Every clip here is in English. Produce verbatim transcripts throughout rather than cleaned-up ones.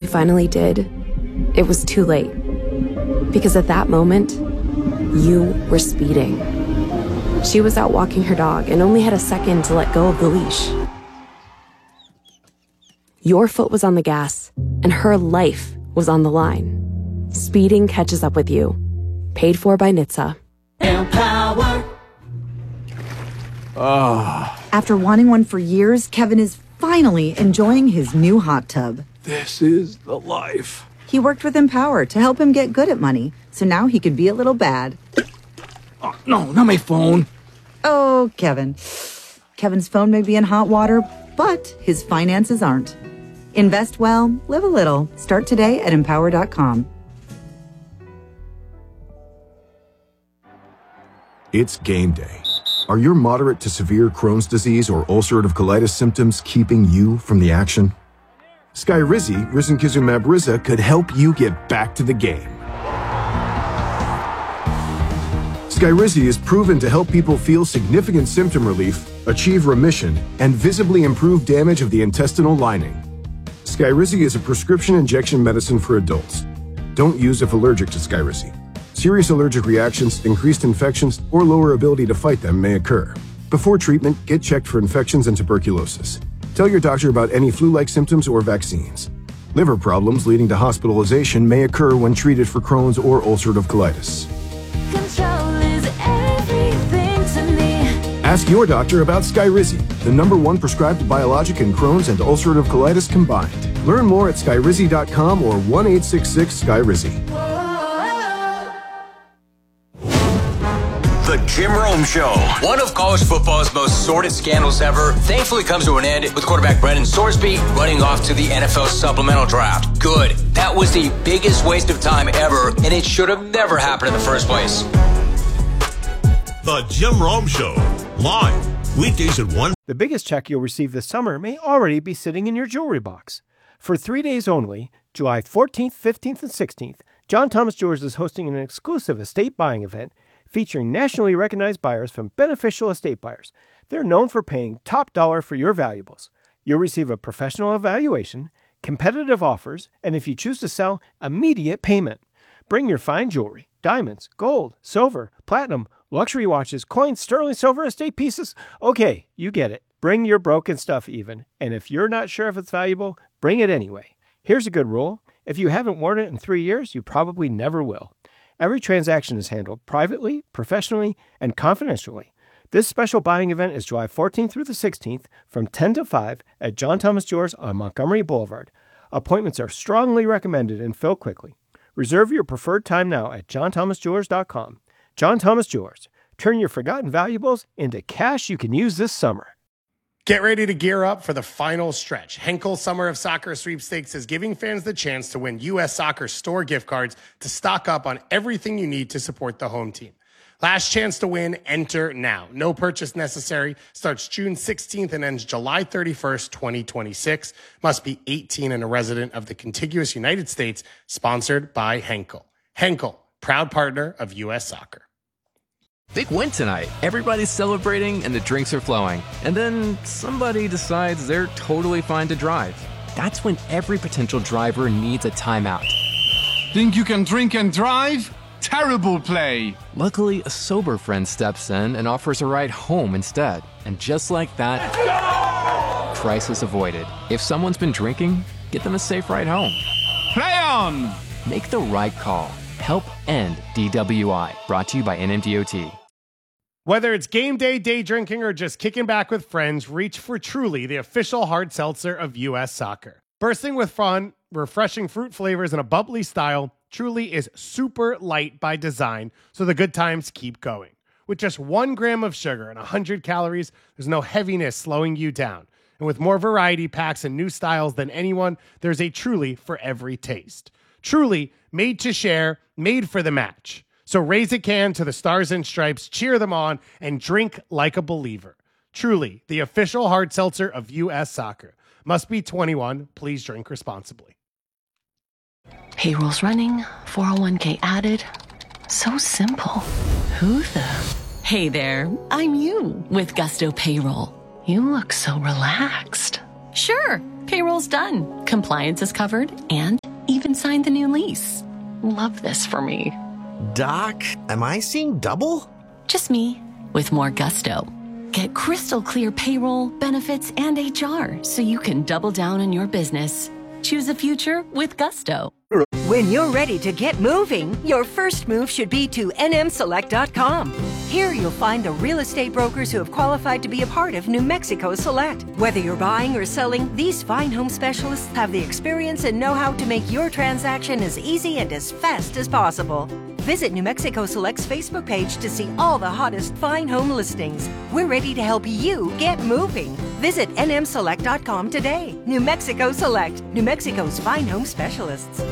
finally did, it was too late. Because at that moment, you were speeding. She was out walking her dog and only had a second to let go of the leash. Your foot was on the gas, and her life was on the line. Speeding catches up with you. Paid for by N H T S A. Empower. Ah. After wanting one for years, Kevin is finally enjoying his new hot tub. This is the life. He worked with Empower to help him get good at money, so now he could be a little bad. Oh, no, not my phone. Oh, Kevin. Kevin's phone may be in hot water, but his finances aren't. Invest well, live a little. Start today at empower dot com. It's game day. Are your moderate to severe Crohn's disease or ulcerative colitis symptoms keeping you from the action? Skyrizi, risankizumab Riza, could help you get back to the game. Skyrizi is proven to help people feel significant symptom relief, achieve remission, and visibly improve damage of the intestinal lining. Skyrizi is a prescription injection medicine for adults. Don't use if allergic to Skyrizi. Serious allergic reactions, increased infections, or lower ability to fight them may occur. Before treatment, get checked for infections and tuberculosis. Tell your doctor about any flu-like symptoms or vaccines. Liver problems leading to hospitalization may occur when treated for Crohn's or ulcerative colitis. Control is everything to me. Ask your doctor about Skyrizi, the number one prescribed biologic in Crohn's and ulcerative colitis combined. Learn more at skyrizi dot com or one eight six six Skyrizi. The Jim Rome Show. One of college football's most sordid scandals ever thankfully comes to an end with quarterback Brendan Sorsby running off to the N F L supplemental draft. Good. That was the biggest waste of time ever, and it should have never happened in the first place. The Jim Rome Show. Live. Weekdays at one. The biggest check you'll receive this summer may already be sitting in your jewelry box. For three days only, July fourteenth, fifteenth, and sixteenth, John Thomas Jewelers is hosting an exclusive estate buying event featuring nationally recognized buyers from Beneficial Estate Buyers. They're known for paying top dollar for your valuables. You'll receive a professional evaluation, competitive offers, and if you choose to sell, immediate payment. Bring your fine jewelry, diamonds, gold, silver, platinum, luxury watches, coins, sterling silver, estate pieces. Okay, you get it. Bring your broken stuff even. And if you're not sure if it's valuable, bring it anyway. Here's a good rule. If you haven't worn it in three years, you probably never will. Every transaction is handled privately, professionally, and confidentially. This special buying event is July fourteenth through the sixteenth from ten to five at John Thomas Jewelers on Montgomery Boulevard. Appointments are strongly recommended and fill quickly. Reserve your preferred time now at john thomas jewelers dot com. John Thomas Jewelers. Turn your forgotten valuables into cash you can use this summer. Get ready to gear up for the final stretch. Henkel Summer of Soccer Sweepstakes is giving fans the chance to win U S Soccer store gift cards to stock up on everything you need to support the home team. Last chance to win, enter now. No purchase necessary. Starts June sixteenth and ends July thirty-first, twenty twenty-six. Must be eighteen and a resident of the contiguous United States. Sponsored by Henkel. Henkel, proud partner of U S Soccer. Big win tonight. Everybody's celebrating and the drinks are flowing. And then somebody decides they're totally fine to drive. That's when every potential driver needs a timeout. Think you can drink and drive? Terrible play. Luckily, a sober friend steps in and offers a ride home instead. And just like that, crisis avoided. If someone's been drinking, get them a safe ride home. Play on! Make the right call. Help end D W I. Brought to you by N M D O T. Whether it's game day, day drinking, or just kicking back with friends, reach for Truly, the official hard seltzer of U S Soccer. Bursting with fun, refreshing fruit flavors, and a bubbly style, Truly is super light by design, so the good times keep going. With just one gram of sugar and one hundred calories, there's no heaviness slowing you down. And with more variety packs and new styles than anyone, there's a Truly for every taste. Truly, made to share, made for the match. So raise a can to the Stars and Stripes, cheer them on, and drink like a believer. Truly, the official hard seltzer of U S Soccer. Must be twenty-one. Please drink responsibly. Payroll's running, four oh one k added. So simple. Who the? Hey there, I'm you with Gusto Payroll. You look so relaxed. Sure, payroll's done. Compliance is covered, and even signed the new lease. Love this for me. Doc, am I seeing double? Just me, with more gusto. Get crystal clear payroll, benefits, and H R so you can double down on your business. Choose a future with gusto. When you're ready to get moving, your first move should be to N M Select dot com. Here you'll find the real estate brokers who have qualified to be a part of New Mexico Select. Whether you're buying or selling, these fine home specialists have the experience and know-how to make your transaction as easy and as fast as possible. Visit New Mexico Select's Facebook page to see all the hottest fine home listings. We're ready to help you get moving. Visit N M Select dot com today. New Mexico Select, New Mexico's fine home specialists.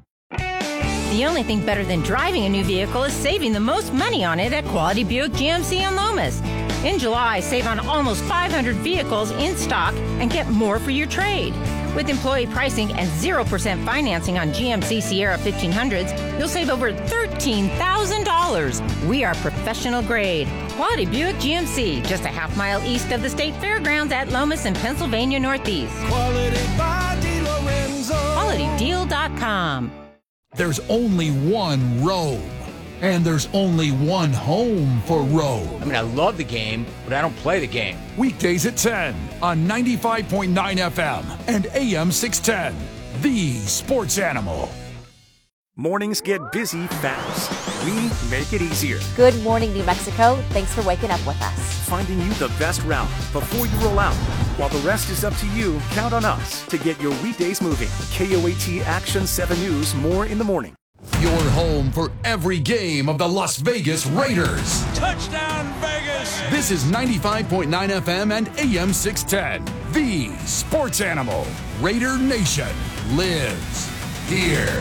The only thing better than driving a new vehicle is saving the most money on it at Quality Buick G M C in Lomas. In July, save on almost five hundred vehicles in stock and get more for your trade. With employee pricing and zero percent financing on G M C Sierra fifteen hundreds, you'll save over thirteen thousand dollars. We are professional grade. Quality Buick G M C, just a half mile east of the State Fairgrounds at Lomas in Pennsylvania Northeast. Quality by DeLorenzo. Quality Deal dot com. There's only one Rome, and there's only one home for Rome. I mean, I love the game, but I don't play the game. Weekdays at ten on ninety-five point nine F M and A M six ten, the sports animal. Mornings get busy fast. We make it easier. Good morning, New Mexico. Thanks for waking up with us. Finding you the best route before you roll out. While the rest is up to you, count on us to get your weekdays moving. K O A T Action seven News, more in the morning. Your home for every game of the Las Vegas Raiders. Touchdown, Vegas! This is ninety-five point nine F M and A M six ten, the sports animal. Raider Nation lives here.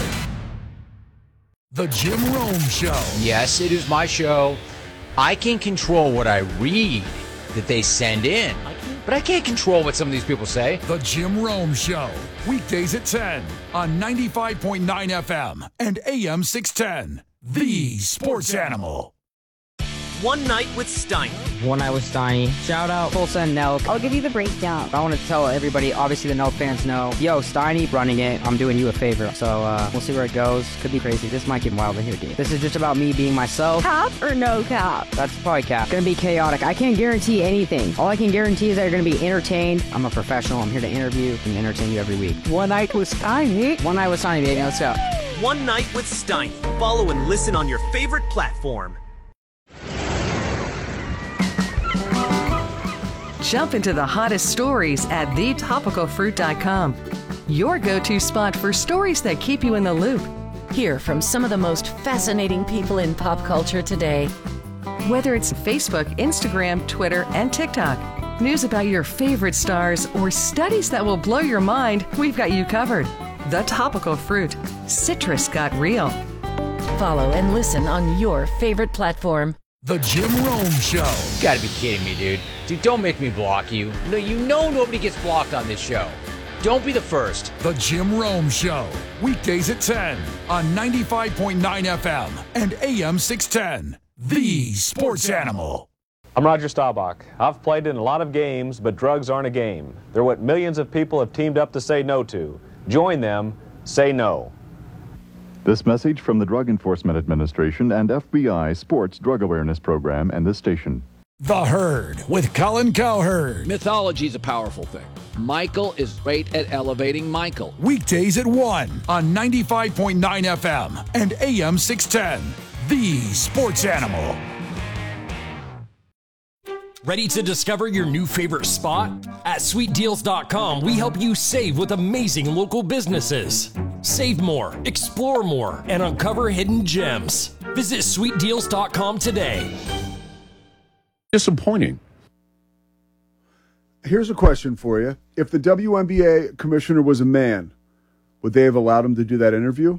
The Jim Rome Show. Yes, it is my show. I can control what I read that they send in, but I can't control what some of these people say. The Jim Rome Show. Weekdays at ten on ninety-five point nine F M and A M six ten. The sports animal. One Night with Steiny. One Night with Steiny. Shout out Full Send Nelk. I'll give you the breakdown. I want to tell everybody, obviously the Nelk fans know, yo, Steiny running it. I'm doing you a favor. So uh, we'll see where it goes. Could be crazy. This might get wild in here, dude. This is just about me being myself. Cap or no cap? That's probably cap. Gonna be chaotic. I can't guarantee anything. All I can guarantee is that you're gonna be entertained. I'm a professional. I'm here to interview and entertain you every week. One Night with Steiny. One Night with Steiny, baby. Let's go. One Night with Steiny. Follow and listen on your favorite platform. Jump into the hottest stories at the topical fruit dot com. Your go-to spot for stories that keep you in the loop. Hear from some of the most fascinating people in pop culture today. Whether it's Facebook, Instagram, Twitter, and TikTok, news about your favorite stars, or studies that will blow your mind, we've got you covered. The Topical Fruit. Citrus got real. Follow and listen on your favorite platform. The Jim Rome Show. You gotta be kidding me, dude. Dude, don't make me block you. No, you know nobody gets blocked on this show. Don't be the first. The Jim Rome Show. Weekdays at ten on ninety-five point nine F M and A M six ten. The sports animal. I'm Roger Staubach. I've played in a lot of games, but drugs aren't a game. They're what millions of people have teamed up to say no to. Join them. Say no. This message from the Drug Enforcement Administration and F B I Sports Drug Awareness Program and this station. The Herd with Colin Cowherd. Mythology is a powerful thing. Michael is great at elevating Michael. Weekdays at one on ninety-five point nine F M and A M six ten. The sports animal. Ready to discover your new favorite spot? At sweet deals dot com, we help you save with amazing local businesses. Save more, explore more, and uncover hidden gems. Visit sweet deals dot com today. Disappointing. Here's a question for you. If the W N B A commissioner was a man, would they have allowed him to do that interview?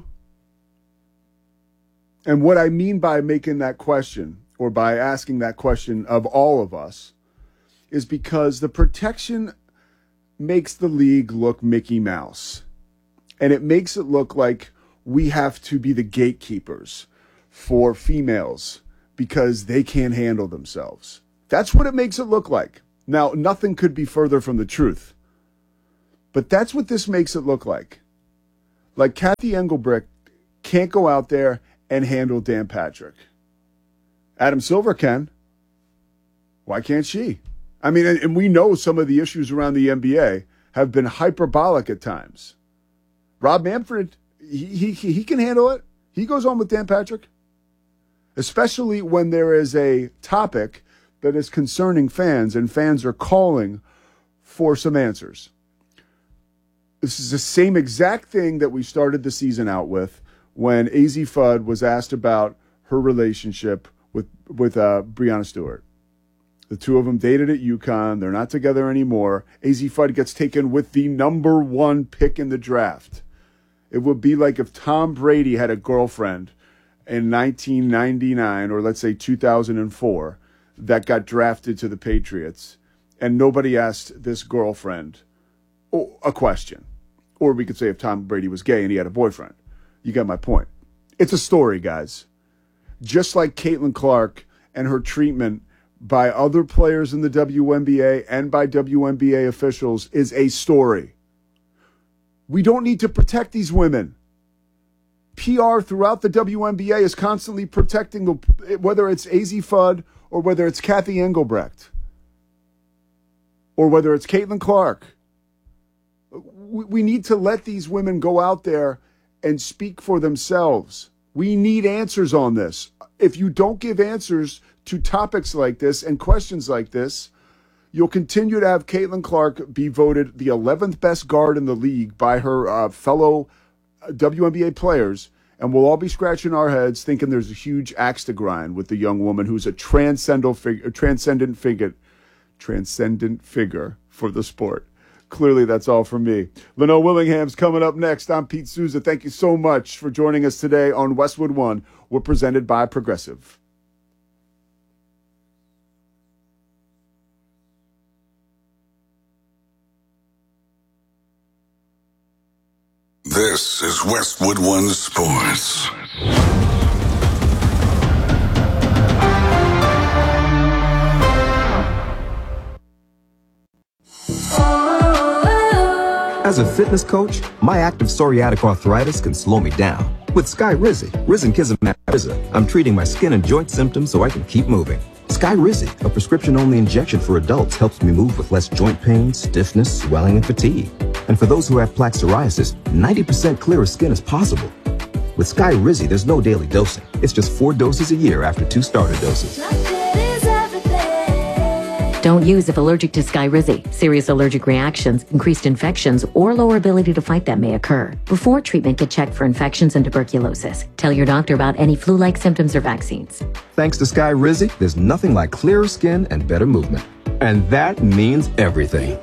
And what I mean by making that question, or by asking that question of all of us, is because the protection makes the league look Mickey Mouse. And it makes it look like we have to be the gatekeepers for females because they can't handle themselves. That's what it makes it look like. Now, nothing could be further from the truth. But that's what this makes it look like. Like Kathy Engelbrecht can't go out there and handle Dan Patrick. Adam Silver can. Why can't she? I mean, and, and we know some of the issues around the N B A have been hyperbolic at times. Rob Manfred, he, he, he can handle it. He goes on with Dan Patrick. Especially when there is a topic that is concerning fans and fans are calling for some answers. This is the same exact thing that we started the season out with when A Z Fudd was asked about her relationship with, with uh, Breanna Stewart. The two of them dated at UConn. They're not together anymore. A Z Fudd gets taken with the number one pick in the draft. It would be like if Tom Brady had a girlfriend in nineteen ninety-nine, or let's say two thousand four, that got drafted to the Patriots, and nobody asked this girlfriend a question. Or we could say if Tom Brady was gay and he had a boyfriend. You got my point. It's a story, guys. Just like Caitlin Clark and her treatment by other players in the W N B A and by W N B A officials is a story. We don't need to protect these women. P R throughout the W N B A is constantly protecting, the, whether it's A Z Fudd or whether it's Kathy Engelbrecht or whether it's Caitlin Clark. We, we need to let these women go out there and speak for themselves. We need answers on this. If you don't give answers to topics like this and questions like this, you'll continue to have Caitlin Clark be voted the eleventh best guard in the league by her uh, fellow W N B A players, and we'll all be scratching our heads thinking there's a huge axe to grind with the young woman who's a transcendent figure, transcendent figure, transcendent figure for the sport. Clearly, that's all from me. Leno Willingham's coming up next. I'm Pete Souza. Thank you so much for joining us today on Westwood One. We're presented by Progressive. This is Westwood One Sports. As a fitness coach, my active psoriatic arthritis can slow me down. With Skyrizi, Risankizumab Riza, I'm treating my skin and joint symptoms so I can keep moving. Skyrizi, a prescription-only injection for adults, helps me move with less joint pain, stiffness, swelling, and fatigue. And for those who have plaque psoriasis, ninety percent clearer skin is possible. With Skyrizi, there's no daily dosing. It's just four doses a year after two starter doses. Don't use if allergic to Skyrizi. Serious allergic reactions, increased infections, or lower ability to fight them may occur. Before treatment, get checked for infections and tuberculosis. Tell your doctor about any flu-like symptoms or vaccines. Thanks to Skyrizi, there's nothing like clearer skin and better movement. And that means everything.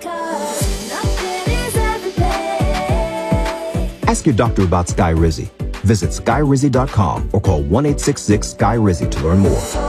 Ask your doctor about Skyrizi. Visit Skyrizi dot com or call one eight six six Sky Rizi to learn more.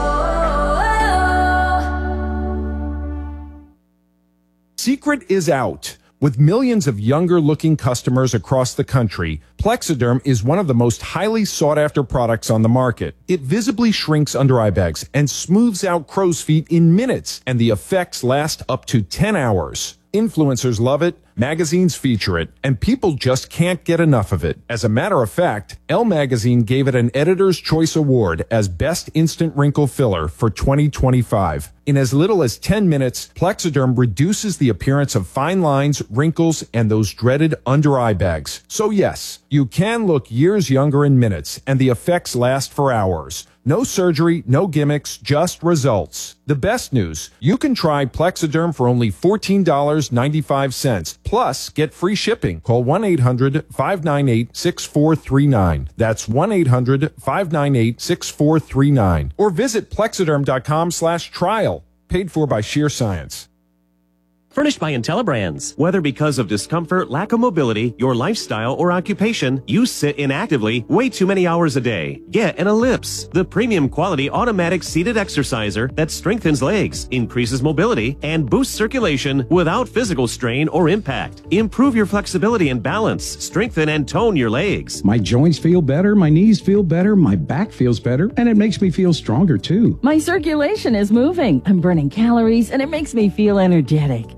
Secret is out. With millions of younger-looking customers across the country, Plexiderm is one of the most highly sought-after products on the market. It visibly shrinks under-eye bags and smooths out crow's feet in minutes, and the effects last up to ten hours. Influencers love it, magazines feature it, and people just can't get enough of it. As a matter of fact, Elle Magazine gave it an Editor's Choice Award as Best Instant Wrinkle Filler for twenty twenty-five. In as little as ten minutes, Plexiderm reduces the appearance of fine lines, wrinkles, and those dreaded under-eye bags. So yes, you can look years younger in minutes, and the effects last for hours. No surgery, no gimmicks, just results. The best news, you can try Plexiderm for only fourteen dollars and ninety-five cents. Plus, get free shipping. Call one eight hundred five nine eight six four three nine. That's one eight hundred five nine eight six four three nine. Or visit Plexiderm dot com slash trial. Paid for by Sheer Science. Furnished by IntelliBrands. Whether because of discomfort, lack of mobility, your lifestyle, or occupation, you sit inactively way too many hours a day. Get an Ellipse, the premium quality automatic seated exerciser that strengthens legs, increases mobility, and boosts circulation without physical strain or impact. Improve your flexibility and balance, strengthen and tone your legs. My joints feel better, my knees feel better, my back feels better, and it makes me feel stronger too. My circulation is moving. I'm burning calories, and it makes me feel energetic.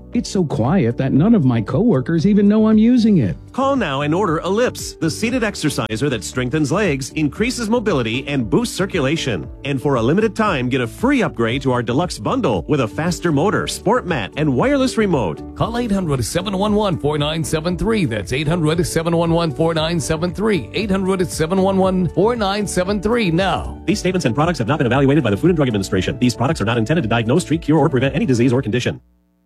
It's so quiet that none of my coworkers even know I'm using it. Call now and order Ellipse, the seated exerciser that strengthens legs, increases mobility, and boosts circulation. And for a limited time, get a free upgrade to our deluxe bundle with a faster motor, sport mat, and wireless remote. Call eight hundred, seven one one, four nine seven three. That's eight hundred, seven one one, four nine seven three. eight hundred, seven one one, four nine seven three now. These statements and products have not been evaluated by the Food and Drug Administration. These products are not intended to diagnose, treat, cure, or prevent any disease or condition.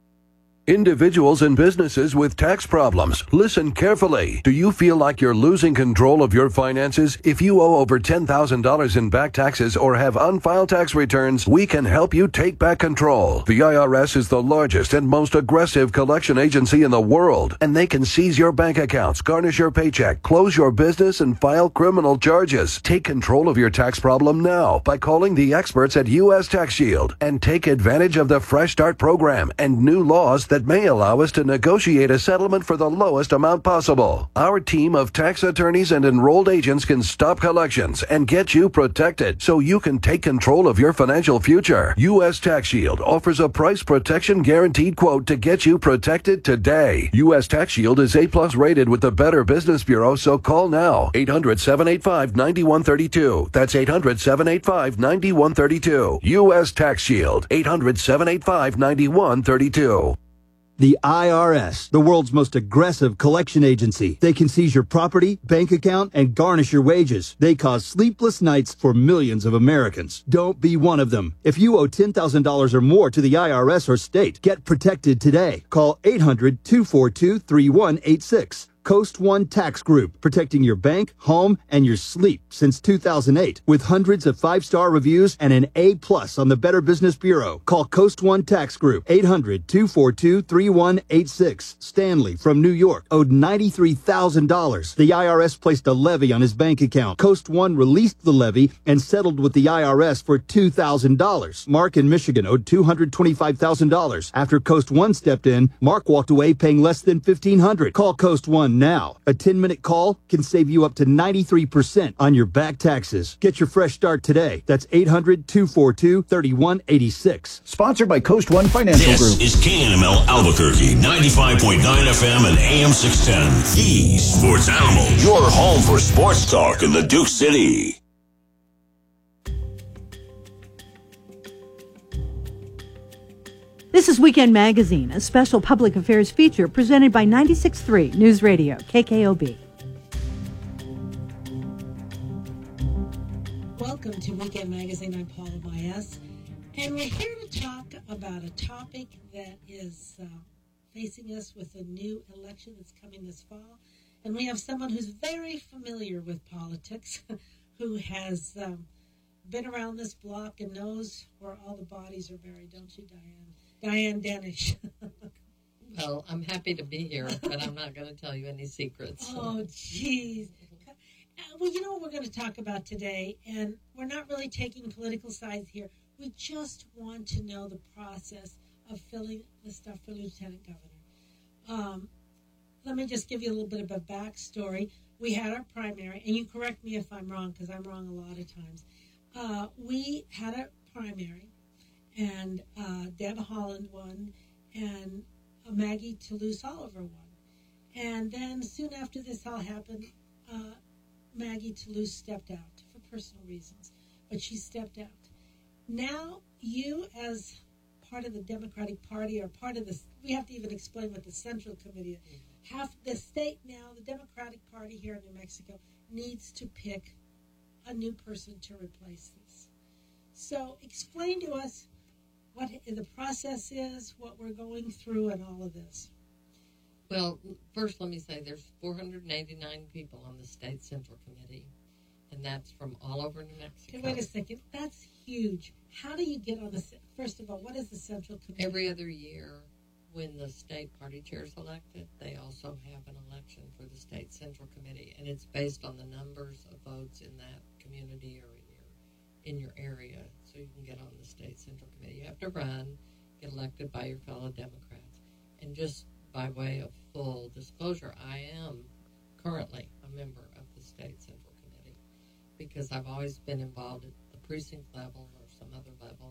Individuals and businesses with tax problems, listen carefully. Do you feel like you're losing control of your finances? If you owe over ten thousand dollars in back taxes or have unfiled tax returns, we can help you take back control. The I R S is the largest and most aggressive collection agency in the world, and they can seize your bank accounts, garnish your paycheck, close your business, and file criminal charges. Take control of your tax problem now by calling the experts at U S Tax Shield and take advantage of the Fresh Start program and new laws that may allow us to negotiate a settlement for the lowest amount possible. Our team of tax attorneys and enrolled agents can stop collections and get you protected so you can take control of your financial future. U S Tax Shield offers a price protection guaranteed quote to get you protected today. U S Tax Shield is A plus rated with the Better Business Bureau, so call now. eight hundred, seven eight five, nine one three two. That's eight hundred, seven eight five, nine one three two. U S Tax Shield. eight hundred, seven eight five, nine one three two. The I R S, the world's most aggressive collection agency. They can seize your property, bank account, and garnish your wages. They cause sleepless nights for millions of Americans. Don't be one of them. If you owe ten thousand dollars or more to the I R S or state, get protected today. Call eight hundred, two four two, three one eight six. Coast One Tax Group, protecting your bank, home, and your sleep since two thousand eight. With hundreds of five-star reviews and an A plus on the Better Business Bureau. Call Coast One Tax Group, eight hundred, two four two, three one eight six. Stanley from New York owed ninety-three thousand dollars. The I R S placed a levy on his bank account. Coast One released the levy and settled with the I R S for two thousand dollars. Mark in Michigan owed two hundred twenty-five thousand dollars. After Coast One stepped in, Mark walked away paying less than fifteen hundred dollars. Call Coast One now. A ten-minute call can save you up to ninety-three percent on your back taxes. Get your fresh start today. That's eight hundred, two four two, three one eight six. Sponsored by Coast One Financial this Group. This is K N M L Albuquerque, ninety-five point nine F M and A M six ten. The Sports Animal, your home for sports talk in the Duke City. This is Weekend Magazine, a special public affairs feature presented by ninety-six point three News Radio, K K O B. Welcome to Weekend Magazine. I'm Paula Baez, and we're here to talk about a topic that is uh, facing us with a new election that's coming this fall. And we have someone who's very familiar with politics, who has um, been around this block and knows where all the bodies are buried, don't you, Diane? Diane Danish. Well, I'm happy to be here, but I'm not going to tell you any secrets. Oh, jeez. Well, you know what we're going to talk about today, and we're not really taking political sides here. We just want to know the process of filling the stuff for Lieutenant Governor. Um, let me just give you a little bit of a backstory. We had our primary, and you correct me if I'm wrong, because I'm wrong a lot of times. Uh, we had a primary. And uh, Deb Holland won, and uh, Maggie Toulouse Oliver won. And then soon after this all happened, uh, Maggie Toulouse stepped out for personal reasons, but she stepped out. Now you, as part of the Democratic Party, or part of this, we have to even explain what the Central Committee is. Half the state now, the Democratic Party here in New Mexico, needs to pick a new person to replace this. So explain to us what the process is, what we're going through, and all of this. Well, first let me say there's four hundred eighty-nine people on the State Central Committee, and that's from all over New Mexico. Okay, wait a second. That's huge. How do you get on the, first of all, what is the Central Committee? Every other year, when the state party chair is elected, they also have an election for the State Central Committee, and it's based on the numbers of votes in that community or in your in your area. So you can get on the State Central Committee. You have to run, get elected by your fellow Democrats. And just by way of full disclosure, I am currently a member of the State Central Committee because I've always been involved at the precinct level or some other level,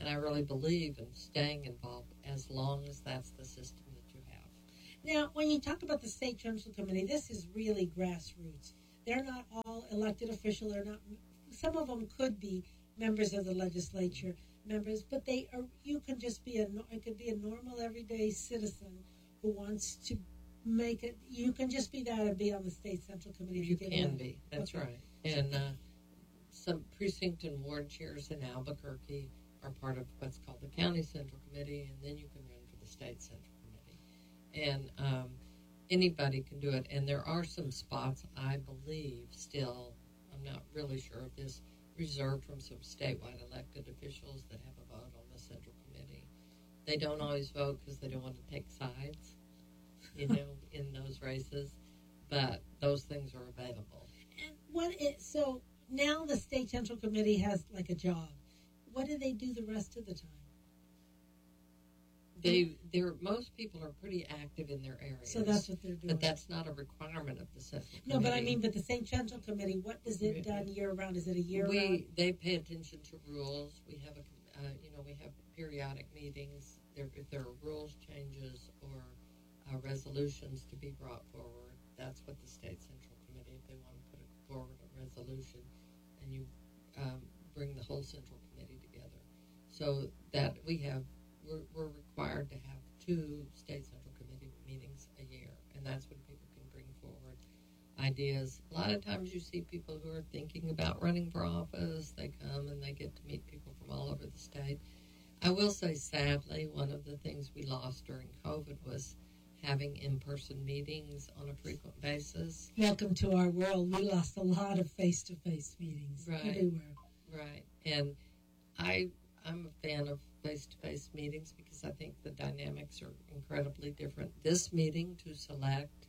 And I really believe in staying involved as long as that's the system that you have. Now, when you talk about the State Central Committee, this is really grassroots. They're not all elected official. They're not. Some of them could be members of the legislature, members, but they are. You can just be a. It could be a normal, everyday citizen who wants to make it. You can just be that and be on the State Central Committee. You if you can get be. That's okay. right. And uh, some precinct and ward chairs in Albuquerque are part of what's called the County Central Committee, and then you can run for the State Central Committee. And um, anybody can do it. And there are some spots, I believe, still, I'm not really sure of this, reserved from some statewide elected officials that have a vote on the Central Committee. They don't always vote because they don't want to take sides, you know, in those races, but those things are available. And what is, so now the State Central Committee has like a job. What do they do the rest of the time? They, they're most people are pretty active in their areas. So that's what they're doing. But that's not a requirement of the Central Committee. No, but I mean, but the State Central Committee, what does it done year round? Is it a year we, round? They pay attention to rules. We have a, uh, you know, we have periodic meetings. There, if there are rules changes or uh, resolutions to be brought forward, that's what the State Central Committee, if they want to put it forward a resolution, and you um, bring the whole Central Committee together. So that we have, we're, we're required to have two State Central Committee meetings a year, and that's when people can bring forward ideas. A lot of times you see people who are thinking about running for office. They come and they get to meet people from all over the state. I will say, sadly, one of the things we lost during COVID was having in-person meetings on a frequent basis. Welcome to our world. We lost a lot of face-to-face meetings right. everywhere. Right. And I, I'm a fan of face-to-face meetings because I think the dynamics are incredibly different. This meeting to select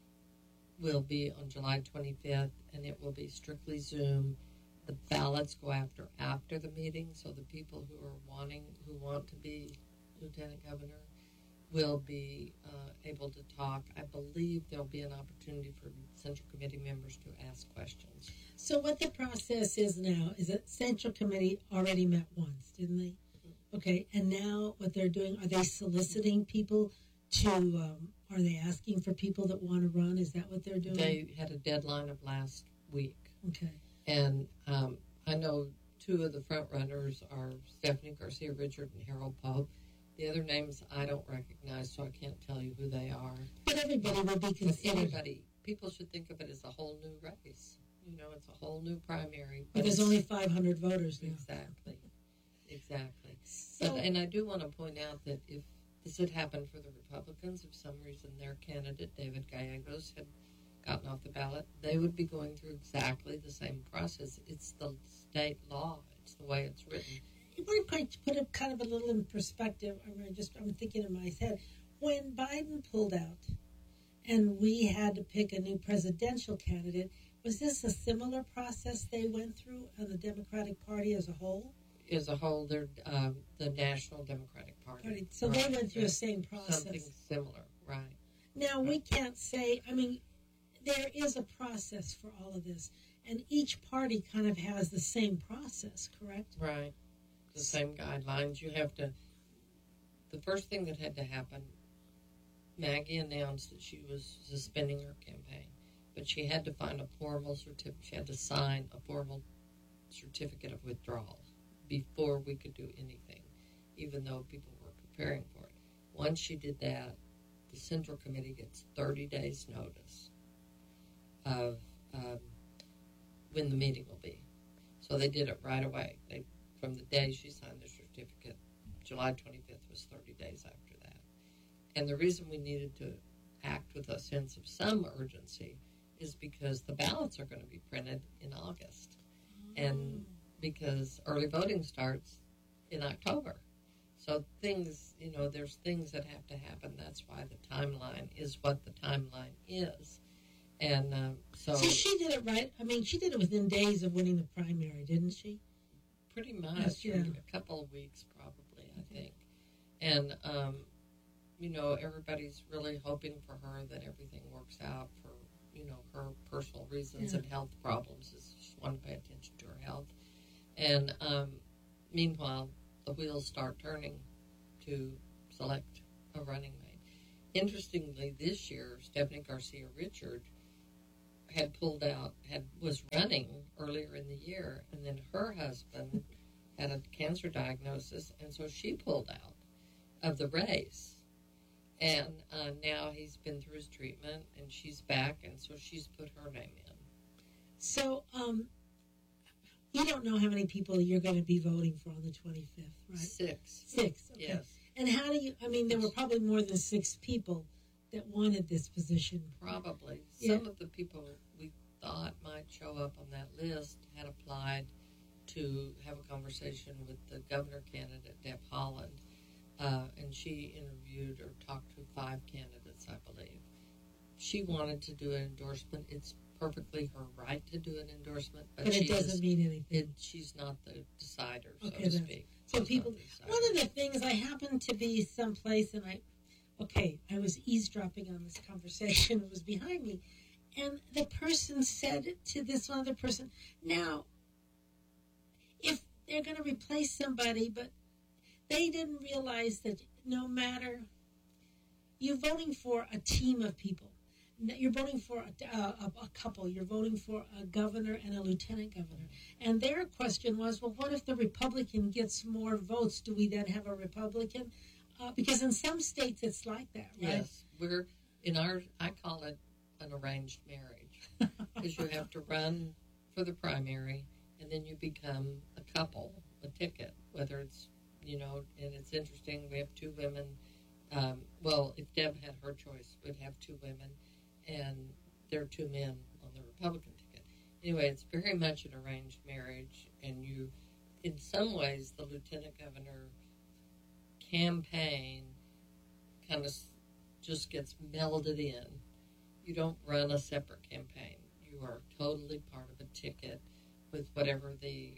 will be on July twenty-fifth, and it will be strictly Zoom. The ballots go after after the meeting, so the people who are wanting, who want to be lieutenant governor will be uh, able to talk. I believe there'll be an opportunity for Central Committee members to ask questions. So what the process is now is that Central Committee already met once, didn't they? Okay, and now what they're doing, are they soliciting people to, um, are they asking for people that want to run? Is that what they're doing? They had a deadline of last week. Okay. And um, I know two of the front runners are Stephanie Garcia Richard and Harold Pope. The other names I don't recognize, so I can't tell you who they are. But everybody will be considered. Anybody. People should think of it as a whole new race. You know, it's a whole new primary. But, but there's only five hundred voters now. Exactly. Exactly. So, but, and I do want to point out that if this had happened for the Republicans, if some reason their candidate, David Gallegos, had gotten off the ballot, they would be going through exactly the same process. It's the state law. It's the way it's written. We're going to put it kind of a little in perspective. I mean, just I'm thinking in my head, when Biden pulled out and we had to pick a new presidential candidate, was this a similar process they went through on the Democratic Party as a whole? As a whole, they're um, the National Democratic Party. Party. So right. they went through the same process. Something similar, right. Now, we can't say, I mean, there is a process for all of this, and each party kind of has the same process, correct? Right. The same guidelines. You have to, the first thing that had to happen, Maggie announced that she was suspending her campaign, but she had to find a formal certificate, she had to sign a formal certificate of withdrawal before we could do anything, even though people were preparing for it. Once she did that, the Central Committee gets thirty days notice of um, when the meeting will be. So they did it right away. They From the day she signed the certificate, July twenty-fifth was thirty days after that. And the reason we needed to act with a sense of some urgency is because the ballots are going to be printed in August. Mm. And because early voting starts in October. So things, you know, there's things that have to happen. That's why the timeline is what the timeline is. And uh, so... So she did it right. I mean, she did it within days of winning the primary, didn't she? Pretty much. Yes, yeah. A couple of weeks, probably, I think. And, um, you know, everybody's really hoping for her that everything works out for, you know, her personal reasons Yeah. and health problems. Is she want to pay attention to her health. And um, meanwhile, the wheels start turning to select a running mate. Interestingly, this year, Stephanie Garcia Richard had pulled out, had was running earlier in the year, and then her husband had a cancer diagnosis, and so she pulled out of the race. And uh, now he's been through his treatment, and she's back, and so she's put her name in. So, um, you don't know how many people you're going to be voting for on the twenty-fifth, right? Six. Six, okay. Yes. And how do you, I mean, there were probably more than six people that wanted this position. Probably. Yeah. Some of the people we thought might show up on that list had applied to have a conversation with the governor candidate, Deb Haaland, uh, and she interviewed or talked to five candidates, I believe. She wanted to do an endorsement. It's perfectly her right to do an endorsement, but, But it she doesn't is- mean anything. It, she's not the decider, so Okay, to that's- speak. So people, one of the things, I happened to be someplace and I, okay, I was eavesdropping on this conversation. It was behind me. And the person said to this other person, now, if they're going to replace somebody, but they didn't realize that no matter, you're voting for a team of people. You're voting for a, a, a couple. You're voting for a governor and a lieutenant governor. And their question was, well, what if the Republican gets more votes? Do we then have a Republican? Uh, because in some states it's like that, right? Yes, we're in our. I call it an arranged marriage because you have to run for the primary, and then you become a couple, a ticket. Whether it's you know, and it's interesting. We have two women. Um, well, if Deb had her choice, we'd have two women, and there are two men on the Republican ticket. Anyway, it's very much an arranged marriage, and you, in some ways, the lieutenant governor campaign kind of just gets melded in. You don't run a separate campaign. You are totally part of a ticket with whatever the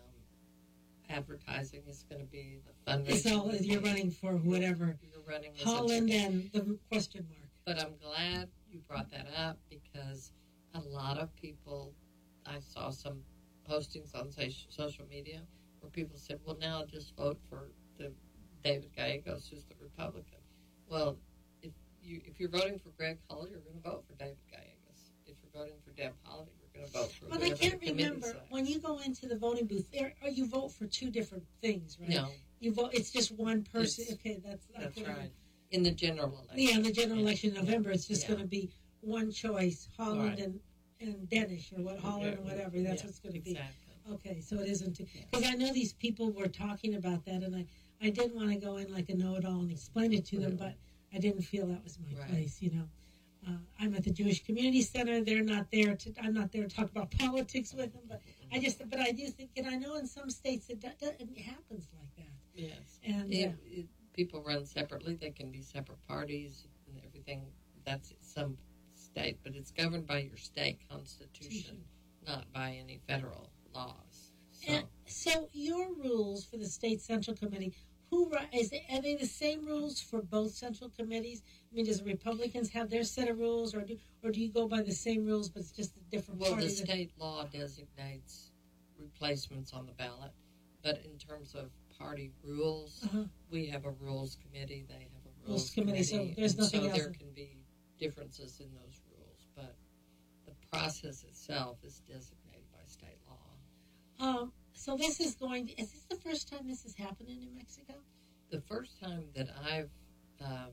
um, advertising is going to be, the fundraising. So you're running for whatever. You're running as a Holland ticket. and the question mark. But I'm glad you brought that up because a lot of people, I saw some postings on social media where people said, well, now just vote for the David Gallegos, who's the Republican. Well, if, you, if you're voting for Greg Hull, you're going to vote for David Gallegos. If you're voting for Deb Haaland, you're going to vote for But I whoever can't the committee remember, says. when you go into the voting booth, there, or you vote for two different things, right? No. You vote, it's just one person. It's- okay, that's, That's what I- right. In the general election. Yeah, in the general election in November, it's just Yeah. going to be one choice, Holland Right. and, and Danish, or what, Holland and whatever, that's Yeah, what it's going to be. exactly. Okay, so it isn't, because I know these people were talking about that, and I, I did want to go in like a know-it-all and explain it to them, but I didn't feel that was my Right. place, you know. Uh, I'm at the Jewish Community Center. They're not there to. I'm not there to talk about politics with them. But I just. But I do think, and I know in some states it, do, it happens like that. Yes. And If, uh, if people run separately, they can be separate parties and everything. That's some state, but it's governed by your state constitution, not by any federal laws. So, And so your rules for the state central committee, who ri- is it, are they the same rules for both central committees? I mean, does the Republicans have their set of rules, or do or do you go by the same rules, but it's just a different well, the party? that- state law designates replacements on the ballot, but in terms of party rules, Uh-huh. we have a rules committee. They have a rules, Rules committee, so there's and nothing so else. there can be differences in those rules, but the process itself is designated by state law. Um, so this is going. To, is this the first time this has happened in New Mexico? The first time that I've um,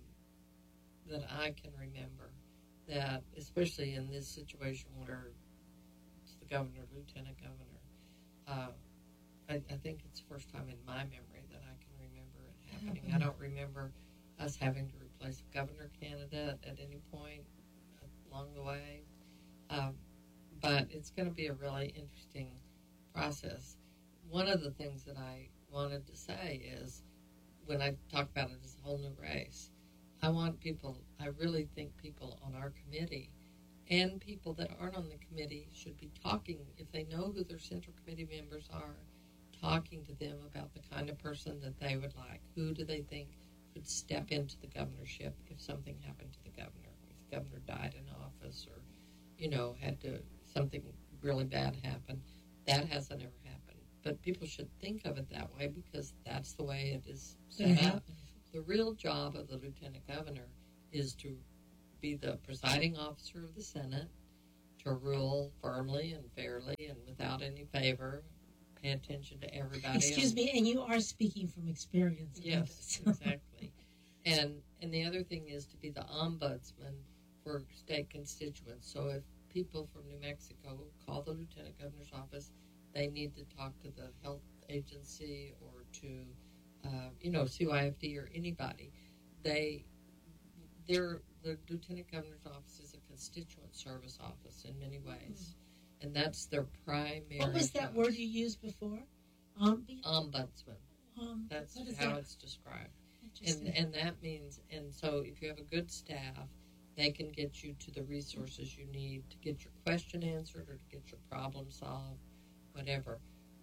that I can remember that, especially in this situation where it's the governor, lieutenant governor, uh, I, I think it's the first time in my memory that I can remember it happening. I don't remember us having to replace a governor candidate at any point along the way. Um, but it's going to be a really interesting process. One of the things that I wanted to say is, when I talk about it as a whole new race, I want people, I really think people on our committee and people that aren't on the committee should be talking, if they know who their central committee members are, talking to them about the kind of person that they would like. Who do they think could step into the governorship if something happened to the governor? If the governor died in office or, you know, had to, something really bad happen. That hasn't ever happened. but people should think of it that way because that's the way it is set up. The real job of the lieutenant governor is to be the presiding officer of the Senate, to rule firmly and fairly and without any favor, pay attention to everybody. Excuse and, me, and you are speaking from experience. Yes, exactly. And and the other thing is to be the ombudsman for state constituents. So if people from New Mexico call the lieutenant governor's office, they need to talk to the health agency or to, uh, you know, C Y F D or anybody. They, they're, the lieutenant governor's office is a constituent service office in many ways, mm. and that's their primary. What was that job. word you used before? Um, Ombudsman. Um, that's what is how that? it's described. And and that means, and so if you have a good staff, they can get you to the resources you need to get your question answered or to get your problem solved, whatever.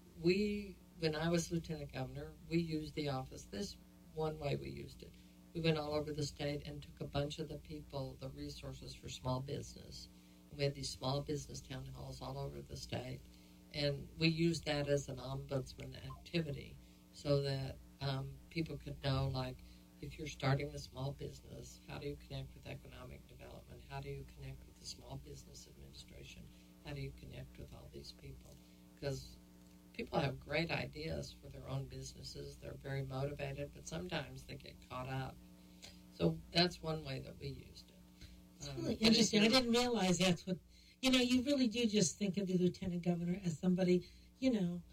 We, when I was lieutenant governor, we used the office. This one way we used it. We went all over the state and took a bunch of the people, the resources for small business. And we had these small business town halls all over the state. And we used that as an ombudsman activity so that um, people could know, like, if you're starting a small business, how do you connect with economic development? How do you connect with the Small Business Administration? How do you connect with all these people? Because people have great ideas for their own businesses. They're very motivated, but sometimes they get caught up. So that's one way that we used it. It's um, really interesting. I didn't realize that's what, you know, you really do just think of the lieutenant governor as somebody, you know,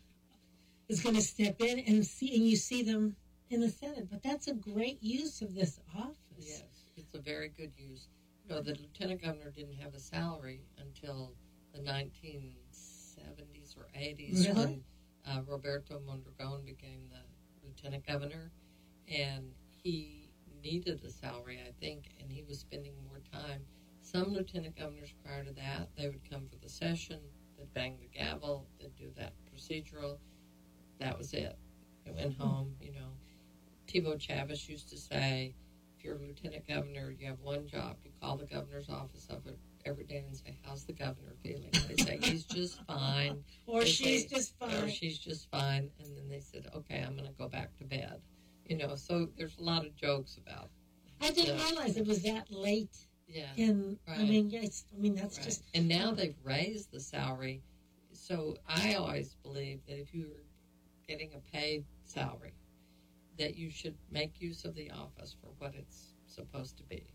is going to step in and see, and you see them in the Senate. But that's a great use of this office. Yes, it's a very good use. You know, the lieutenant governor didn't have a salary until the nineteen seventies or eighties really? when uh, Roberto Mondragon became the lieutenant governor, and he needed a salary, I think, and he was spending more time. Some lieutenant governors prior to that, they would come for the session, they'd bang the gavel, they'd do that procedural. That was it. They went home, you know. Tivo Chavez used to say, if you're a lieutenant governor, you have one job. You call the governor's office up every day and say, how's the governor feeling? They say, he's just fine. Or they she's say, just fine. Or she's just fine. And then they said, okay, I'm going to go back to bed. You know, so there's a lot of jokes about I didn't the, realize it was that late. Yeah. In, right. I mean, yes, I mean, that's right. just... And now they've raised the salary. So I always believe that if you're getting a paid salary, that you should make use of the office for what it's supposed to be.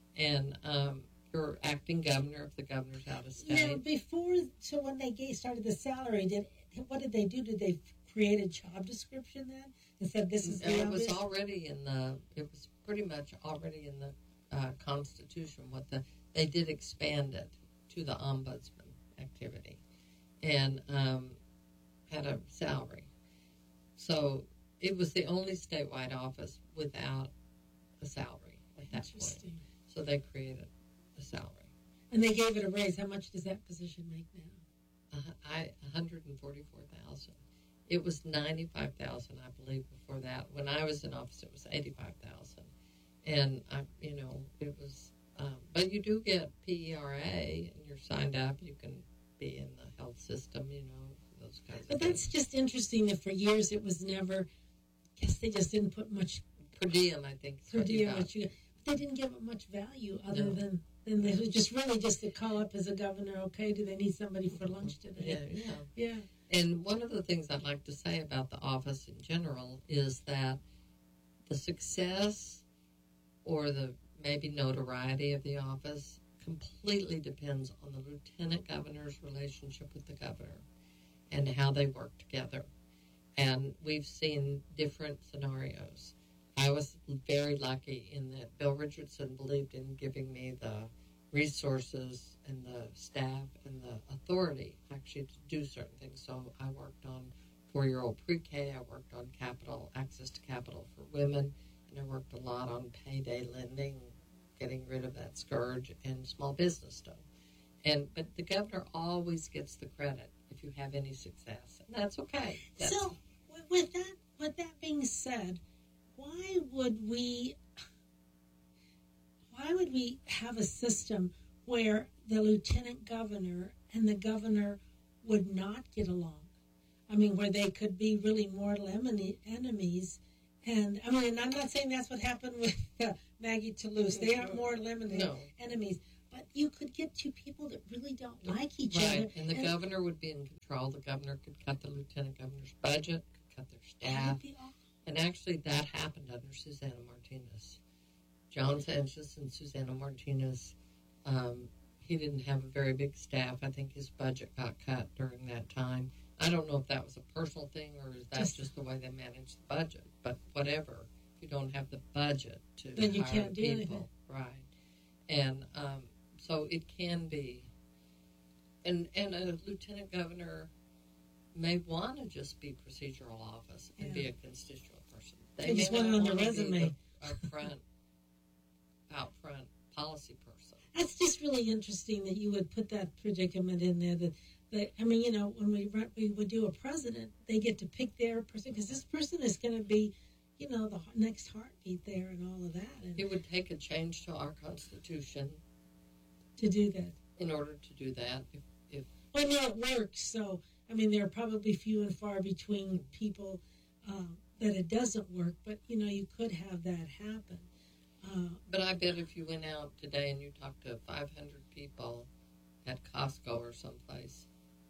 And um, you're acting governor if the governor's out of state. Now, before, so when they gave, started the salary, did what did they do? Did they create a job description then and said this is the It was office? already in the, it was pretty much already in the uh, Constitution. What the They did expand it to the ombudsman activity and um, had a salary. So it was the only statewide office without a salary at that point. So they created a salary. And they gave it a raise. How much does that position make now? Uh, I one hundred forty-four thousand. It was ninety-five thousand, I believe, before that. When I was in office, it was eighty-five thousand. And I, you know, it was. Um, but you do get P E R A, and you're signed up. You can be in the health system. You know, those kinds but of things. That's just interesting that for years it was never. I guess they just didn't put much per diem. I think per diem. What you, they didn't give it much value other No. than. And it was just really just to call up as a governor, okay, do they need somebody for lunch today? Yeah, yeah. Yeah. And one of the things I'd like to say about the office in general is that the success or the maybe notoriety of the office completely depends on the lieutenant governor's relationship with the governor and how they work together. And we've seen different scenarios. I was very lucky in that Bill Richardson believed in giving me the resources and the staff and the authority actually to do certain things. So I worked on four-year-old pre-K, I worked on capital, access to capital for women, and I worked a lot on payday lending, getting rid of that scourge, and small business stuff. And But the governor always gets the credit if you have any success, and that's okay. That's, so with that, with that being said, why would we why would we have a system where the lieutenant governor and the governor would not get along? I mean, where they could be really mortal enemies. And I mean, and I'm not saying that's what happened with uh, Maggie Toulouse. They aren't mortal No. enemies. But you could get two people that really don't like each right. other. And the and governor would be in control. The governor could cut the lieutenant governor's budget, could cut their staff. And actually, that happened under Susana Martinez. John Sanchez and Susana Martinez, um, he didn't have a very big staff. I think his budget got cut during that time. I don't know if that was a personal thing or is that just, just the way they managed the budget. But whatever, if you don't have the budget to then you hire can't do people, anything. Right? And um, so it can be, and and a lieutenant governor may want to just be procedural office and yeah. be a constituent person. They, they just may want not it on their want to resume. be the, a front, out front policy person. That's just really interesting that you would put that predicament in there. That, that I mean, you know, when we run, we would do a president, they get to pick their person because this person is going to be, you know, the next heartbeat there and all of that. And it would take a change to our Constitution to do that. In order to do that, if, if well, I know it works. So I mean, there are probably few and far between people um, that it doesn't work. But you know, you could have that happen. Uh, but I bet if you went out today and you talked to five hundred people at Costco or someplace,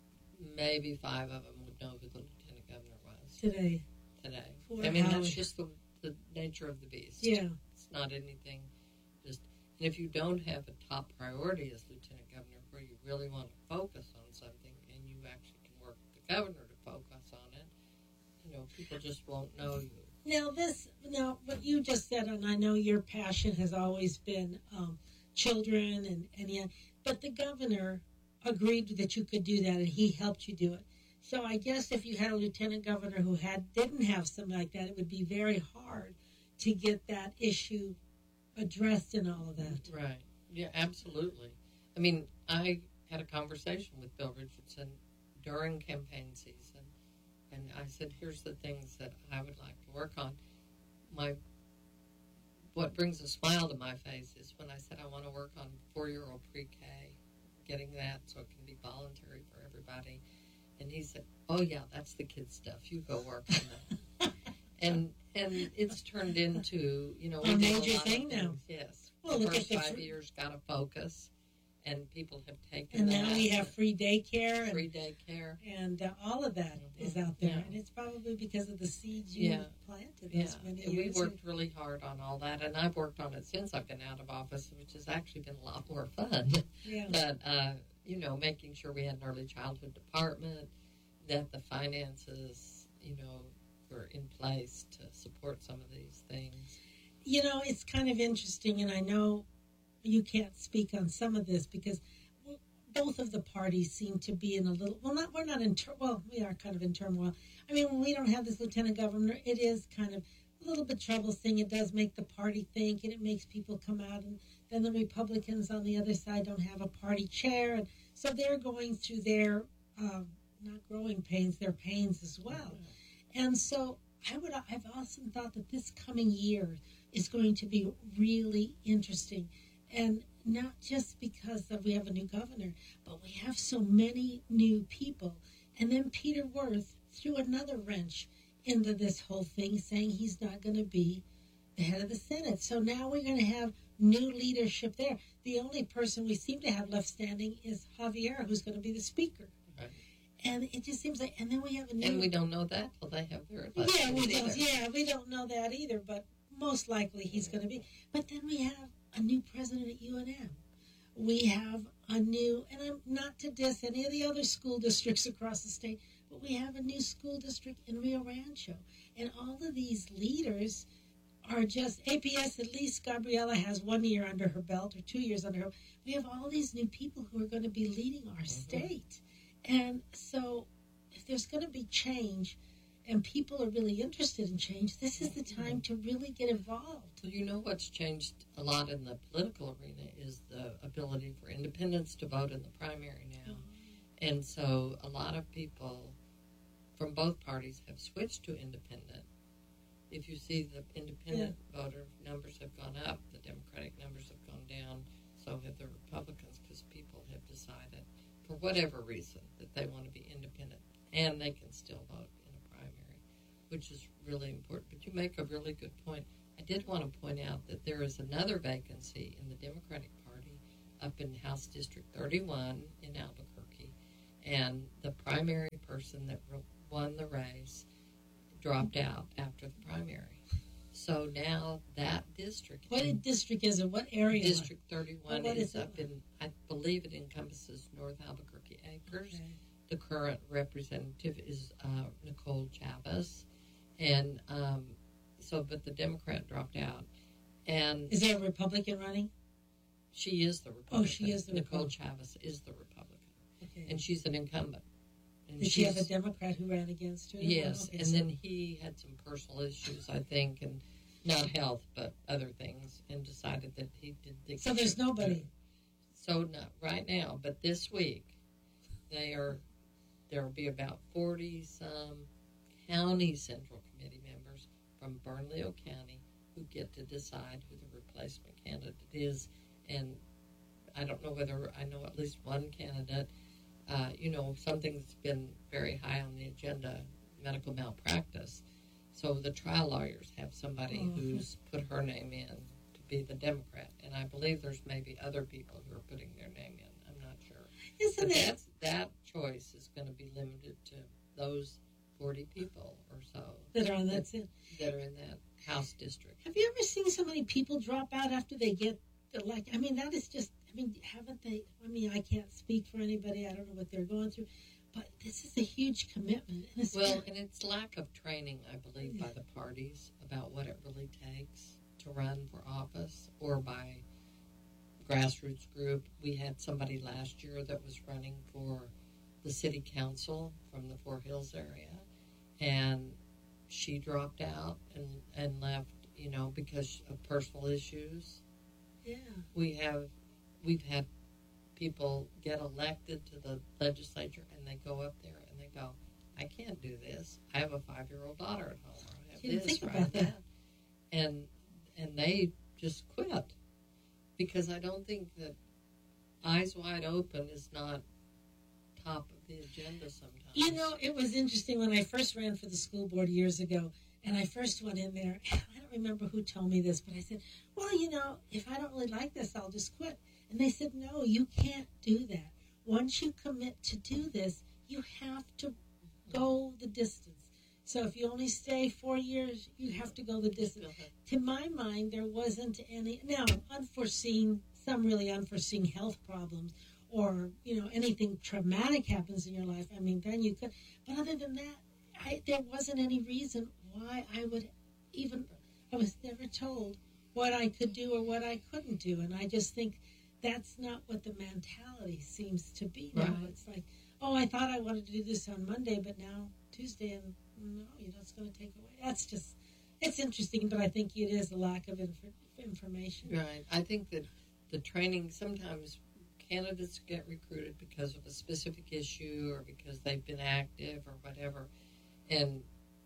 maybe five of them would know who the lieutenant governor was today. Today, Poor I mean, Howard. that's just the, the nature of the beast. Yeah, it's not anything. Just and if you don't have a top priority as lieutenant governor, where you really want to focus on something, and you actually can work with the governor to focus on it, you know, people just won't know you. Now this, now what you just said, and I know your passion has always been um, children, and and yeah, but the governor agreed that you could do that, and he helped you do it. So I guess if you had a lieutenant governor who had didn't have something like that, it would be very hard to get that issue addressed and all of that. Right. Yeah, absolutely. I mean, I had a conversation with Bill Richardson during campaign season, and I said, here's the things that I would like to work on. My What brings a smile to my face is when I said I want to work on four-year-old pre-K, getting that so it can be voluntary for everybody. And he said, oh, yeah, that's the kid stuff. You go work on that. and and it's turned into, you know, we a do major a lot thing of now. things. Yes. Well, the look first at the five fr- years got to focus, and people have taken And that. now we have free daycare. And, free daycare. And uh, all of that mm-hmm. is out there. Yeah. And it's probably because of the seeds you yeah. planted yeah. those many and years. we worked really hard on all that, and I've worked on it since I've been out of office, which has actually been a lot more fun. Yeah. But, uh, you know, making sure we had an early childhood department, that the finances, you know, were in place to support some of these things. You know, it's kind of interesting, and I know you can't speak on some of this because both of the parties seem to be in a little, well, not we're not in, tur- well, we are kind of in turmoil. I mean, when we don't have this lieutenant governor, it is kind of a little bit troublesome. It does make the party think, and it makes people come out, and then the Republicans on the other side don't have a party chair, and so they're going through their, uh, not growing pains, their pains as well. And so I would, I've often thought that this coming year is going to be really interesting. And not just because of we have a new governor, but we have so many new people. And then Peter Wirth threw another wrench into this whole thing, saying he's not going to be the head of the Senate. So now we're going to have new leadership there. The only person we seem to have left standing is Javier, who's going to be the speaker. Right. And it just seems like, and then we have a new... And we don't know that till they have their election. Yeah, we don't, either. yeah, we don't know that either, but most likely he's going to be. But then we have a new president at U N M. We have a new, and I'm not to diss any of the other school districts across the state, but we have a new school district in Rio Rancho. And all of these leaders are just, A P S, at least Gabriela has one year under her belt or two years under her. We have all these new people who are going to be leading our mm-hmm. state. And so if there's going to be change and people are really interested in change, this is the time to really get involved. Well, you know what's changed a lot in the political arena is the ability for independents to vote in the primary now. Mm-hmm. And so a lot of people from both parties have switched to independent. If you see the independent yeah. voter numbers have gone up, the Democratic numbers have gone down, so have the Republicans, because people have decided, for whatever reason, that they want to be independent, and they can still vote. which is really important. But you make a really good point. I did want to point out that there is another vacancy in the Democratic Party up in House District thirty-one in Albuquerque, and the primary person that won the race dropped out after the primary. So now that district... What in, district is it? What area? District thirty-one well, is, is up in, I believe it encompasses North Albuquerque Acres. Okay. The current representative is uh, Nicole Chavez. And um, so, but the Democrat dropped out. And is there a Republican running? She is the Republican. Oh, she is the Nicole Republican. Chavez is the Republican. Okay. And she's an incumbent. And Did she have a Democrat who ran against her? Yes, okay, and so. then he had some personal issues, I think, and not health, but other things, and decided that he did think... So there's nobody? So not right now, but this week, they are... there will be about forty-some county central committee members from Bernalillo County who get to decide who the replacement candidate is. And I don't know whether, I know at least one candidate, uh, you know, something that's been very high on the agenda, medical malpractice. So the trial lawyers have somebody mm-hmm. who's put her name in to be the Democrat. And I believe there's maybe other people who are putting their name in. I'm not sure. Isn't but it? That's, that choice is going to be limited to those forty people or so that are on that, that, that are in that House district. Have you ever seen so many people drop out after they get elected? I mean, that is just. I mean, haven't they? I mean, I can't speak for anybody. I don't know what they're going through, but this is a huge commitment. And it's well, and it's lack of training, I believe, yeah. by the parties about what it really takes to run for office, or by grassroots group. We had somebody last year that was running for the city council from the Fort Hills area, and she dropped out and, and left, you know, because of personal issues. Yeah. We have, we've had people get elected to the legislature, and they go up there and they go, I can't do this. I have a five-year-old daughter at home. I have Didn't this think or about that. that. And, and they just quit. Because I don't think that eyes wide open is not top of the agenda sometimes. You know, it was interesting when I first ran for the school board years ago, and I first went in there. I don't remember who told me this, but I said, well, you know, if I don't really like this, I'll just quit. And they said, no, you can't do that. Once you commit to do this, you have to go the distance. So if you only stay four years, you have to go the distance. To my mind, there wasn't any, now, unforeseen, some really unforeseen health problems, or, you know, anything traumatic happens in your life. I mean, then you could, but other than that, I, there wasn't any reason why I would even, I was never told what I could do or what I couldn't do. And I just think that's not what the mentality seems to be now. Right. It's like, oh, I thought I wanted to do this on Monday, but now Tuesday, and no, you know, it's going to take away. That's just, it's interesting, but I think it is a lack of inf- information. Right. I think that the training, sometimes candidates get recruited because of a specific issue or because they've been active or whatever. And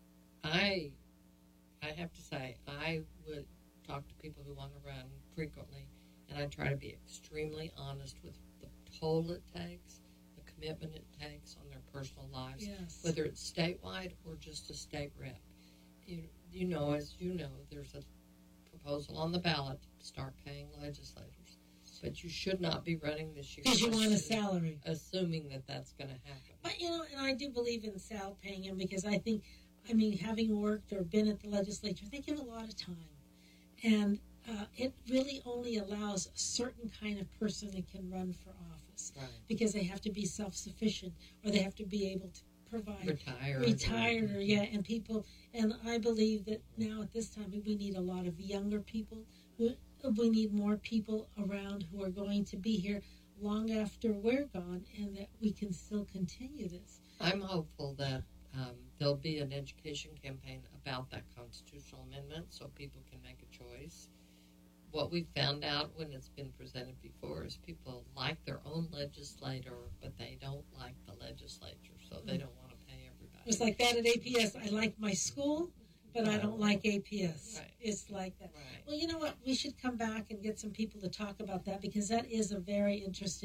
I, I have to say, I would talk to people who want to run frequently, and I try to be extremely honest with the toll it takes, the commitment it takes on their personal lives, yes. whether it's statewide or just a state rep. You, you know, as you know, there's a proposal on the ballot to start paying legislators. But you should not be running this year. Because you want a salary. Assuming that that's going to happen. But, you know, and I do believe in Sal paying him because I think, I mean, having worked or been at the legislature, they give a lot of time. And uh, it really only allows a certain kind of person that can run for office. Right. Because they have to be self-sufficient, or they have to be able to provide. Retired. Retired, or, yeah, and people. And I believe that now at this time we need a lot of younger people who... We need more people around who are going to be here long after we're gone, and that we can still continue this. I'm hopeful that um, there'll be an education campaign about that constitutional amendment so people can make a choice. What we've found out when it's been presented before is people like their own legislator, but they don't like the legislature, so they don't want to pay everybody. It's like that at A P S. I like my school, but I don't like A P S. Right. It's like that. Right. Well, you know what? We should come back and get some people to talk about that, because that is a very interesting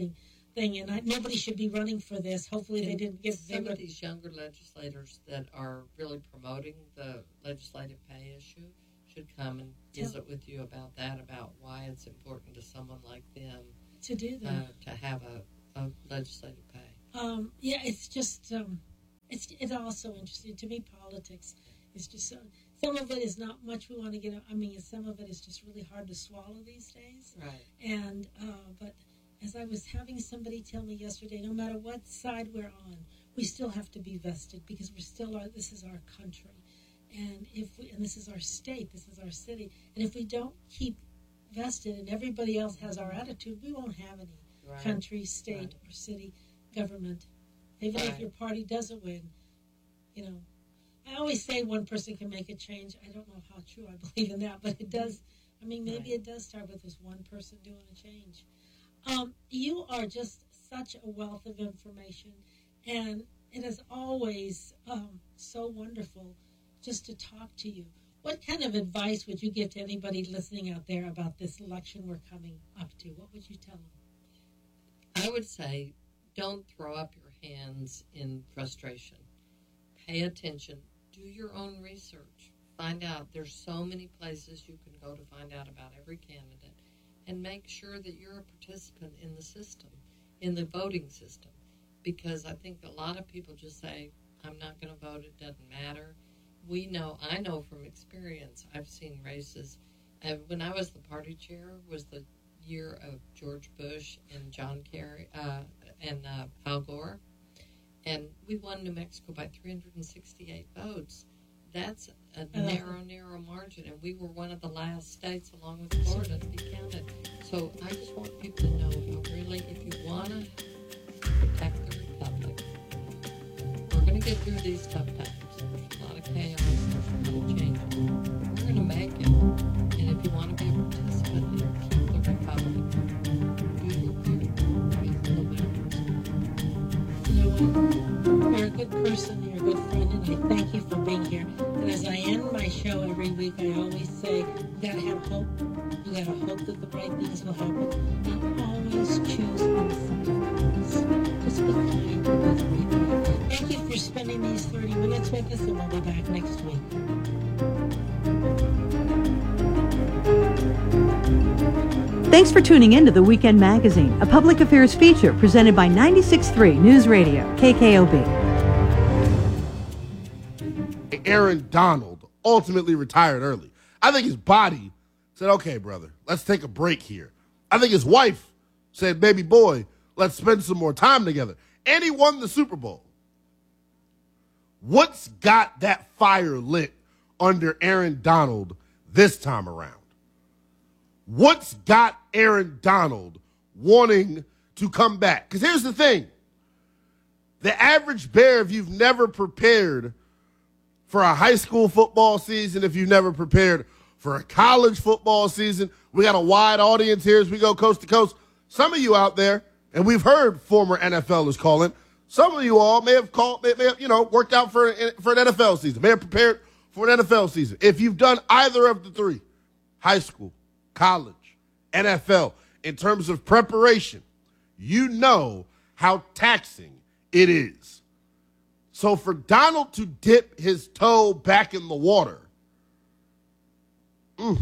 thing, and I, nobody should be running for this. Hopefully, they And didn't get some they of these younger legislators that are really promoting the legislative pay issue should come and visit with you about that, about why it's important to someone like them to do that, uh, to have a, a legislative pay. Um, yeah, it's just um, it's it's also interesting to me. Politics is just so. Some of it is not much we want to get. I mean, some of it is just really hard to swallow these days. Right. And uh, but as I was having somebody tell me yesterday, no matter what side we're on, we still have to be vested because we're still our. This is our country, and if we, and this is our state, this is our city, and if we don't keep vested and everybody else has our attitude, we won't have any Right. country, state, Right. or city government. Even Right. if your party doesn't win, you know. I always say one person can make a change. I don't know how true I believe in that, but it does. I mean, maybe Right. it does start with this one person doing a change. Um, you are just such a wealth of information, and it is always um, so wonderful just to talk to you. What kind of advice would you give to anybody listening out there about this election we're coming up to? What would you tell them? I would say don't throw up your hands in frustration. Pay attention. Do your own research. Find out. There's so many places you can go to find out about every candidate. And make sure that you're a participant in the system, in the voting system. Because I think a lot of people just say, I'm not going to vote, it doesn't matter. We know, I know from experience, I've seen races. Uh, when I was the party chair, was the year of George Bush and John Kerry uh, and uh, Al Gore. And we won New Mexico by three hundred sixty-eight votes. That's a Uh-huh. narrow, narrow margin, and we were one of the last states, along with Florida, to be counted. So I just want people to know, you really, if you want to protect the republic, we're going to get through these tough times. There's a lot of chaos, there's a lot of change. We're going to make it. And if you want to be a participant and keep the republic, do your part. Be a little bit. You know what? You're a good person, you're a good friend, and I thank you for being here. And as I end my show every week, I always say, you gotta have hope. You gotta hope that the right things will happen. And always choose something. Just be kind to those people. Thank you for spending these thirty minutes with us, and we'll be back next week. Thanks for tuning in to The Weekend Magazine, a public affairs feature presented by ninety-six point three News Radio, K K O B. Aaron Donald ultimately retired early. I think his body said, okay, brother, let's take a break here. I think his wife said, baby boy, let's spend some more time together. And he won the Super Bowl. What's got that fire lit under Aaron Donald this time around? What's got Aaron Donald wanting to come back? Because here's the thing. The average Bear, if you've never prepared for a high school football season, if you've never prepared for a college football season, we got a wide audience here as we go coast to coast. Some of you out there, and we've heard former N F Lers call in, some of you all may have called, may, may have, you know, worked out for, for an N F L season, may have prepared for an N F L season. If you've done either of the three, high school, college, N F L, in terms of preparation, you know how taxing it is. So for Donald to dip his toe back in the water, mm,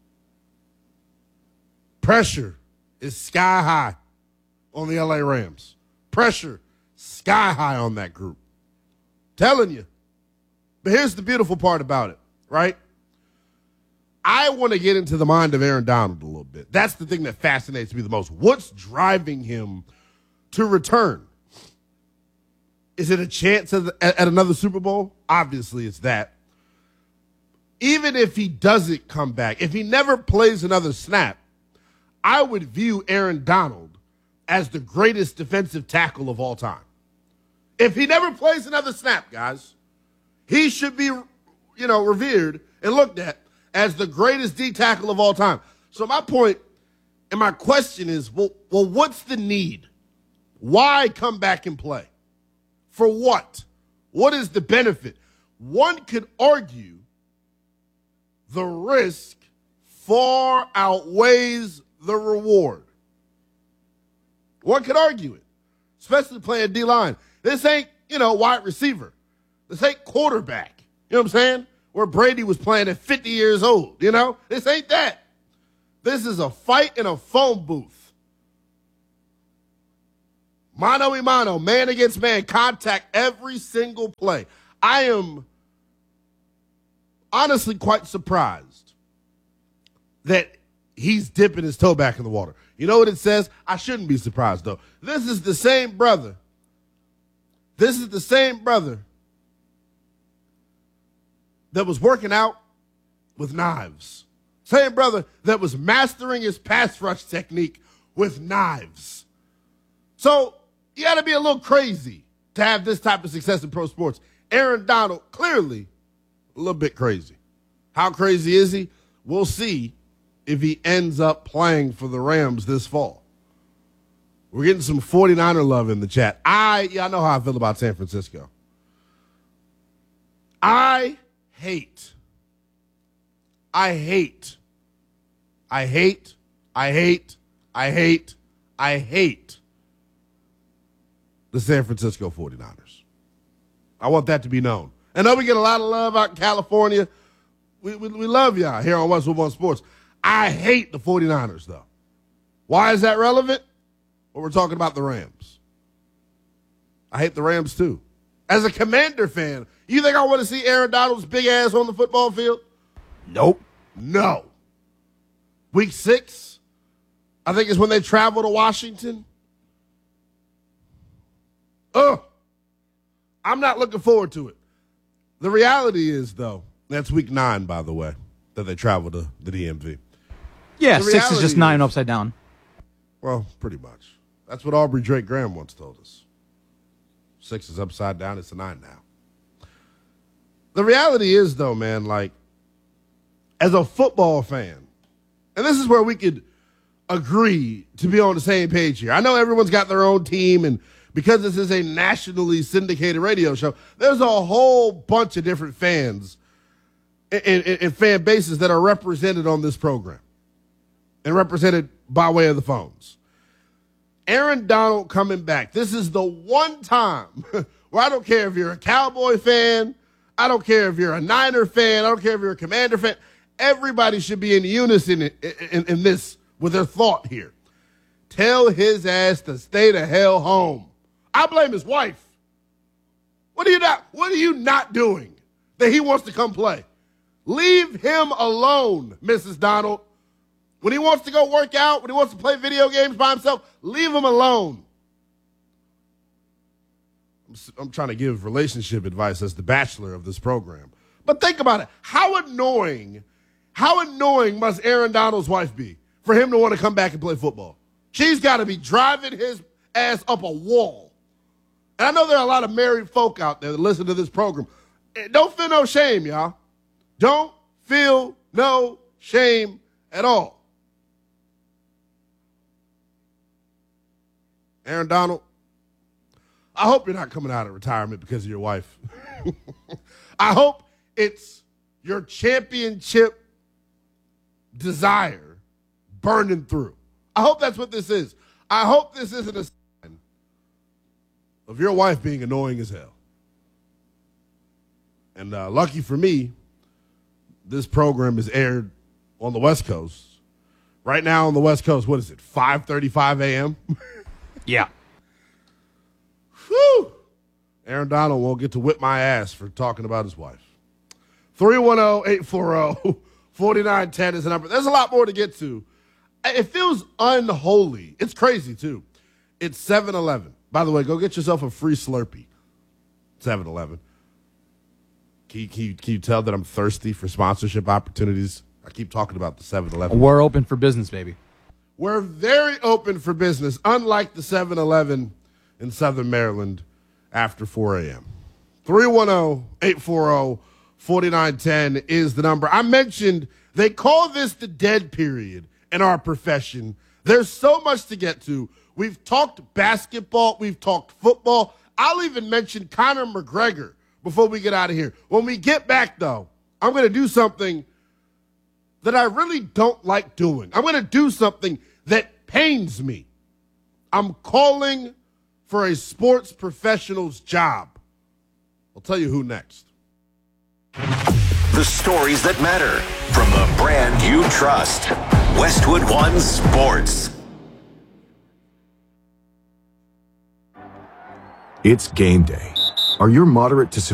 pressure is sky high on the L A Rams. Pressure sky high on that group. Telling you. But here's the beautiful part about it, right? I want to get into the mind of Aaron Donald a little bit. That's the thing that fascinates me the most. What's driving him to return? Is it a chance at, at another Super Bowl? Obviously, it's that. Even if he doesn't come back, if he never plays another snap, I would view Aaron Donald as the greatest defensive tackle of all time. If he never plays another snap, guys, he should be, you know, revered and looked at as the greatest D tackle of all time. So my point and my question is, well, well, what's the need? Why come back and play? For what? What is the benefit? One could argue the risk far outweighs the reward. One could argue it, especially playing D-line. This ain't, you know, wide receiver. This ain't quarterback. You know what I'm saying? Where Brady was playing at fifty years old, you know? This ain't that. This is a fight in a phone booth. Mano a mano, man against man, contact every single play. I am honestly quite surprised that he's dipping his toe back in the water. You know what it says? I shouldn't be surprised, though. This is the same brother. This is the same brother that was working out with knives. Same brother that was mastering his pass rush technique with knives. So you got to be a little crazy to have this type of success in pro sports. Aaron Donald, clearly a little bit crazy. How crazy is he? We'll see if he ends up playing for the Rams this fall. We're getting some forty-niner love in the chat. I, yeah, I know how I feel about San Francisco. I hate, I hate, I hate, I hate, I hate, I hate the San Francisco forty-niners. I want that to be known. I know we get a lot of love out in California. We, we, we love y'all here on Westwood One Sports. I hate the forty-niners, though. Why is that relevant? Well, we're talking about the Rams. I hate the Rams, too. As a Commander fan, you think I want to see Aaron Donald's big ass on the football field? Nope. No. Week six, I think is when they travel to Washington. Oh, I'm not looking forward to it. The reality is, though, that's week nine, by the way, that they travel to the D M V. Yeah, six is just nine is, upside down. Well, pretty much. That's what Aubrey Drake Graham once told us. Six is upside down. It's a nine now. The reality is, though, man, like, as a football fan, and this is where we could agree to be on the same page here. I know everyone's got their own team, and because this is a nationally syndicated radio show, there's a whole bunch of different fans and, and, and fan bases that are represented on this program and represented by way of the phones. Aaron Donald coming back. This is the one time where I don't care if you're a Cowboy fan, I don't care if you're a Niner fan, I don't care if you're a Commander fan. Everybody should be in unison in, in, in this with their thought here. Tell his ass to stay the hell home. I blame his wife. What are you not, what are you not doing that he wants to come play? Leave him alone, Missus Donald. When he wants to go work out, when he wants to play video games by himself, leave him alone. I'm, I'm trying to give relationship advice as the bachelor of this program. But think about it. How annoying, how annoying must Aaron Donald's wife be for him to want to come back and play football? She's got to be driving his ass up a wall. And I know there are a lot of married folk out there that listen to this program. Don't feel no shame, y'all. Don't feel no shame at all. Aaron Donald, I hope you're not coming out of retirement because of your wife. I hope it's your championship desire burning through. I hope that's what this is. I hope this isn't a sign of your wife being annoying as hell. And uh, lucky for me, this program is aired on the West Coast. Right now on the West Coast, what is it, five thirty-five a.m.? Yeah. Whew. Aaron Donald won't get to whip my ass for talking about his wife. three one zero, eight four zero, four nine one zero is the number. There's a lot more to get to. It feels unholy. It's crazy, too. It's seven eleven. By the way, go get yourself a free Slurpee. seven eleven. Can you, can, you, can you tell that I'm thirsty for sponsorship opportunities? I keep talking about the seven eleven. We're open for business, baby. We're very open for business, unlike the seven eleven in Southern Maryland after four a.m. three one zero, eight four zero, four nine one zero is the number. I mentioned they call this the dead period in our profession. There's so much to get to. We've talked basketball. We've talked football. I'll even mention Conor McGregor before we get out of here. When we get back, though, I'm going to do something that I really don't like doing. I'm going to do something that pains me. I'm calling for a sports professional's job. I'll tell you who next. The stories that matter from the brand you trust. Westwood One Sports. It's game day. Are your moderate to